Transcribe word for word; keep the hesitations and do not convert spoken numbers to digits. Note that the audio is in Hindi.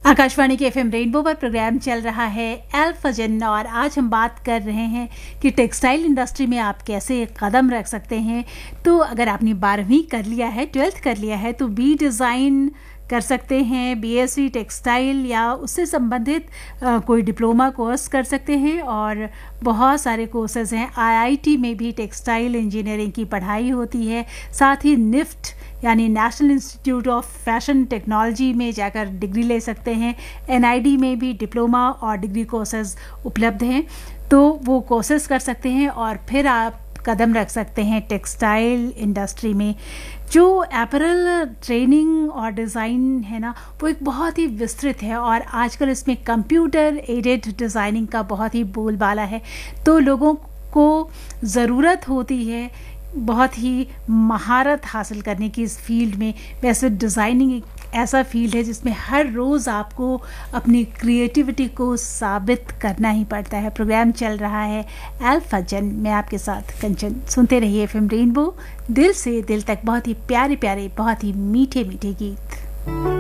आकाशवाणी के एफएम रेनबो पर प्रोग्राम चल रहा है एल्फजन और आज हम बात कर रहे हैं कि टेक्सटाइल इंडस्ट्री में आप कैसे कदम रख सकते हैं। तो अगर आपने बारहवीं कर लिया है, ट्वेल्थ कर लिया है, तो बी डिज़ाइन कर सकते हैं, बीएससी टेक्सटाइल या उससे संबंधित आ, कोई डिप्लोमा कोर्स कर सकते हैं और बहुत सारे कोर्सेज हैं। आईआईटी में भी टेक्सटाइल इंजीनियरिंग की पढ़ाई होती है। साथ ही निफ्ट यानी national institute of fashion technology में जाकर डिग्री ले सकते हैं। एनआईडी में भी डिप्लोमा और डिग्री कोर्सेज उपलब्ध हैं, तो वो कोर्सेज कर सकते हैं और फिर आप कदम रख सकते हैं टेक्सटाइल इंडस्ट्री में। जो एपरल ट्रेनिंग और डिज़ाइन है ना, वो एक बहुत ही विस्तृत है और आजकल इसमें कंप्यूटर एडेड डिज़ाइनिंग का बहुत ही बोलबाला है। तो लोगों को ज़रूरत होती है बहुत ही महारत हासिल करने की इस फील्ड में। वैसे डिज़ाइनिंग एक ऐसा फील्ड है जिसमें हर रोज़ आपको अपनी क्रिएटिविटी को साबित करना ही पड़ता है। प्रोग्राम चल रहा है एल्फजन, मैं आपके साथ कंचन। सुनते रहिए एफएम रेनबो, दिल से दिल तक बहुत ही प्यारे प्यारे, बहुत ही मीठे मीठे गीत।